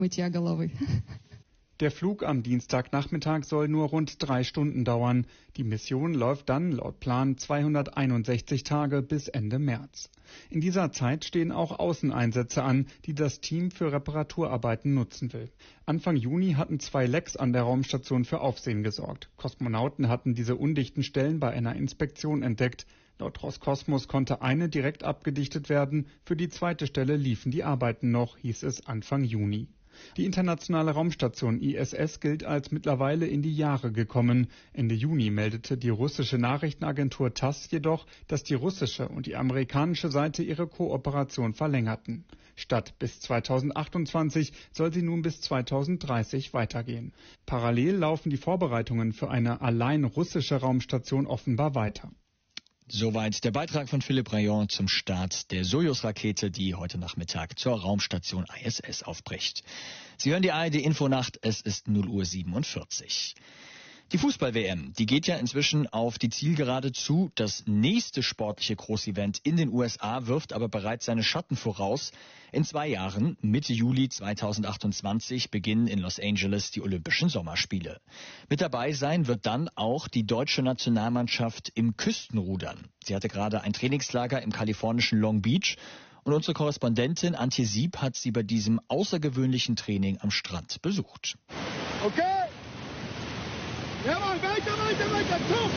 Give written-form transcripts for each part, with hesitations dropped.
мытья головы. Der Flug am Dienstagnachmittag soll nur rund 3 Stunden dauern. Die Mission läuft dann laut Plan 261 Tage bis Ende März. In dieser Zeit stehen auch Außeneinsätze an, die das Team für Reparaturarbeiten nutzen will. Anfang Juni hatten 2 Lecks an der Raumstation für Aufsehen gesorgt. Kosmonauten hatten diese undichten Stellen bei einer Inspektion entdeckt. Laut Roskosmos konnte eine direkt abgedichtet werden. Für die zweite Stelle liefen die Arbeiten noch, hieß es Anfang Juni. Die internationale Raumstation ISS gilt als mittlerweile in die Jahre gekommen. Ende Juni meldete die russische Nachrichtenagentur TASS jedoch, dass die russische und die amerikanische Seite ihre Kooperation verlängerten. Statt bis 2028 soll sie nun bis 2030 weitergehen. Parallel laufen die Vorbereitungen für eine allein russische Raumstation offenbar weiter. Soweit der Beitrag von Philipp Rayon zum Start der Sojus-Rakete, die heute Nachmittag zur Raumstation ISS aufbricht. Sie hören die ARD-Infonacht, es ist 0:47 Uhr. Die Fußball-WM, die geht ja inzwischen auf die Zielgerade zu. Das nächste sportliche Großevent in den USA wirft aber bereits seine Schatten voraus. In 2 Jahren, Mitte Juli 2028, beginnen in Los Angeles die Olympischen Sommerspiele. Mit dabei sein wird dann auch die deutsche Nationalmannschaft im Küstenrudern. Sie hatte gerade ein Trainingslager im kalifornischen Long Beach. Und unsere Korrespondentin Antje Sieb hat sie bei diesem außergewöhnlichen Training am Strand besucht. Okay. Jawohl, weiter,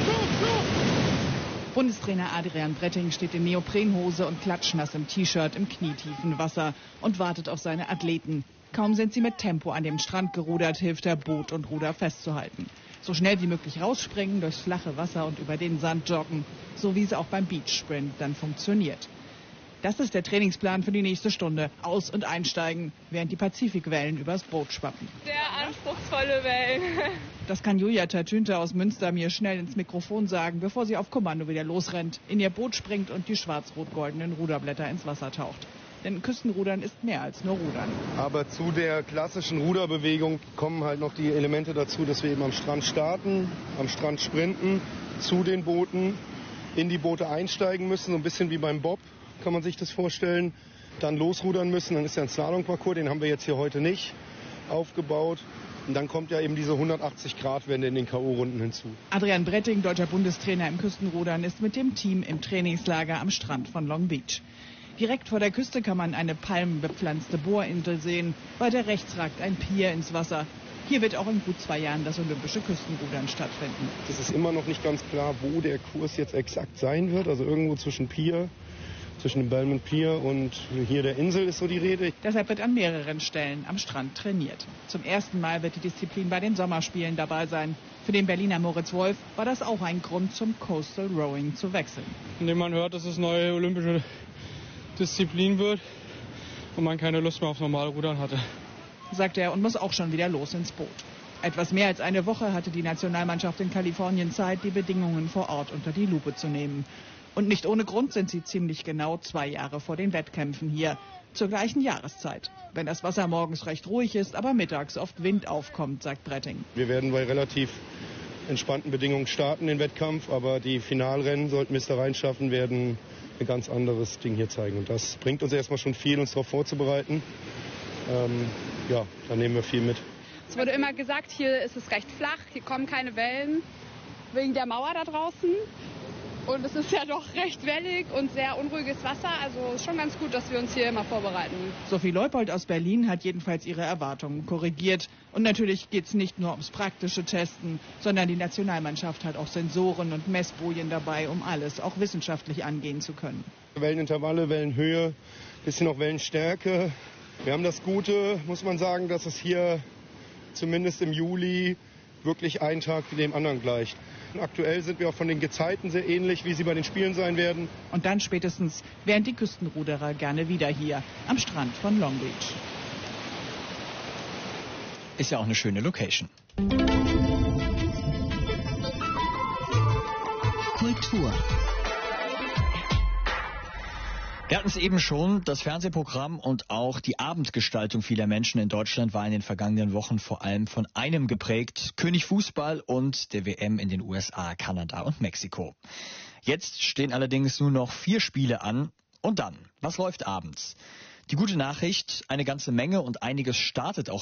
Zug! Bundestrainer Adrian Bretting steht in Neoprenhose und klatschnass im T-Shirt im knietiefen Wasser und wartet auf seine Athleten. Kaum sind sie mit Tempo an dem Strand gerudert, hilft er, Boot und Ruder festzuhalten. So schnell wie möglich rausspringen, durchs flache Wasser und über den Sand joggen, so wie es auch beim Beach Sprint dann funktioniert. Das ist der Trainingsplan für die nächste Stunde. Aus- und einsteigen, während die Pazifikwellen übers Boot schwappen. Sehr anspruchsvolle Wellen. Das kann Julia Tatünte aus Münster mir schnell ins Mikrofon sagen, bevor sie auf Kommando wieder losrennt, in ihr Boot springt und die schwarz-rot-goldenen Ruderblätter ins Wasser taucht. Denn Küstenrudern ist mehr als nur Rudern. Aber zu der klassischen Ruderbewegung kommen halt noch die Elemente dazu, dass wir eben am Strand starten, am Strand sprinten, zu den Booten, in die Boote einsteigen müssen, so ein bisschen wie beim Bob. Kann man sich das vorstellen, dann losrudern müssen, dann ist ja ein Slalomparcours, den haben wir jetzt hier heute nicht aufgebaut. Und dann kommt ja eben diese 180-Grad-Wende in den K.O.-Runden hinzu. Adrian Bretting, deutscher Bundestrainer im Küstenrudern, ist mit dem Team im Trainingslager am Strand von Long Beach. Direkt vor der Küste kann man eine palmenbepflanzte Bohrinsel sehen. Weiter rechts ragt ein Pier ins Wasser. Hier wird auch in gut 2 Jahren das olympische Küstenrudern stattfinden. Es ist immer noch nicht ganz klar, wo der Kurs jetzt exakt sein wird. Also irgendwo zwischen dem Belmont Pier und hier der Insel ist so die Rede. Deshalb wird an mehreren Stellen am Strand trainiert. Zum ersten Mal wird die Disziplin bei den Sommerspielen dabei sein. Für den Berliner Moritz Wolf war das auch ein Grund, zum Coastal Rowing zu wechseln. Indem man hört, dass es neue olympische Disziplin wird und man keine Lust mehr auf Normalrudern hatte, sagt er und muss auch schon wieder los ins Boot. Etwas mehr als eine Woche hatte die Nationalmannschaft in Kalifornien Zeit, die Bedingungen vor Ort unter die Lupe zu nehmen. Und nicht ohne Grund sind sie ziemlich genau 2 Jahre vor den Wettkämpfen hier, zur gleichen Jahreszeit. Wenn das Wasser morgens recht ruhig ist, aber mittags oft Wind aufkommt, sagt Bretting. Wir werden bei relativ entspannten Bedingungen starten, den Wettkampf, aber die Finalrennen, sollten wir es da reinschaffen, werden ein ganz anderes Ding hier zeigen. Und das bringt uns erstmal schon viel, uns darauf vorzubereiten. Da nehmen wir viel mit. Es wurde immer gesagt, hier ist es recht flach, hier kommen keine Wellen, wegen der Mauer da draußen. Und es ist ja doch recht wellig und sehr unruhiges Wasser. Also ist schon ganz gut, dass wir uns hier immer vorbereiten. Sophie Leupold aus Berlin hat jedenfalls ihre Erwartungen korrigiert. Und natürlich geht es nicht nur ums praktische Testen, sondern die Nationalmannschaft hat auch Sensoren und Messbojen dabei, um alles auch wissenschaftlich angehen zu können. Wellenintervalle, Wellenhöhe, bisschen auch Wellenstärke. Wir haben das Gute, muss man sagen, dass es hier zumindest im Juli wirklich ein Tag dem anderen gleicht. Aktuell sind wir auch von den Gezeiten sehr ähnlich, wie sie bei den Spielen sein werden. Und dann spätestens wären die Küstenruderer gerne wieder hier am Strand von Long Beach. Ist ja auch eine schöne Location. Kultur. Wir hatten es eben schon, das Fernsehprogramm und auch die Abendgestaltung vieler Menschen in Deutschland war in den vergangenen Wochen vor allem von einem geprägt: König Fußball und der WM in den USA, Kanada und Mexiko. Jetzt stehen allerdings nur noch 4 Spiele an. Und dann, was läuft abends? Die gute Nachricht, eine ganze Menge und einiges startet auch